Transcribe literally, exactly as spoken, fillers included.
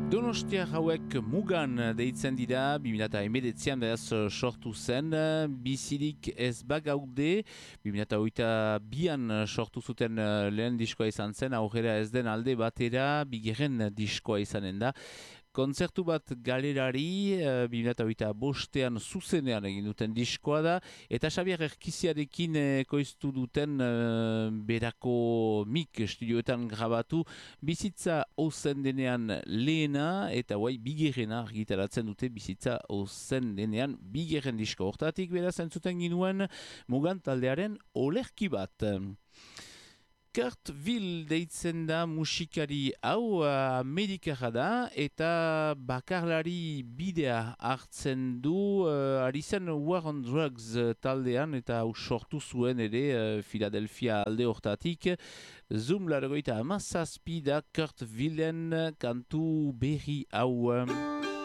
Donostia hauek mugan deitzen dira, bi mila hemeretzian beraz sortu zen, bizirik ez bagaude, bi mila hogeita bian sortu zuten lehen diskoa izan zen, aurrera ez den alde batera, bigarren diskoa izanen da. Kontzertu bat galerari, bi mila hogeita bostean zuzenean egin duten diskoa da, eta Xabier Erkiziarekin ekoiztu duten uh, berako mik estudioetan grabatu, bizitza ozen denean lehena, eta guai bigerrena argitaratzen dute bizitza ozen denean bigerren disko. Hortatik beraz entzuten ginuen mugan taldearen olerki bat. Kurt Will deitzen da musikari hau Amerikara da eta bakarlari bidea hartzen du uh, ari zen War on Drugs taldean eta hau sortu zuen ere uh, Philadelphia alde hortatik. Zoom largoita amazazpi da Kurt Willen kantu berri hau.